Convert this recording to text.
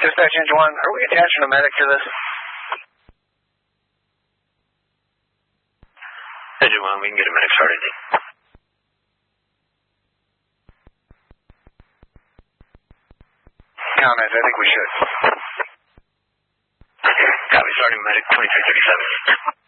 Dispatch Engine 1, are we attaching a medic to this? Engine 1, we can get a medic started. Comments, I think we should. Copy, starting medic 2337.